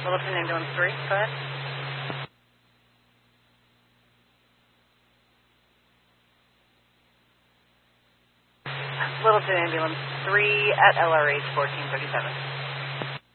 Littleton Ambulance 3, go ahead. Littleton Ambulance 3 at LRH 1437.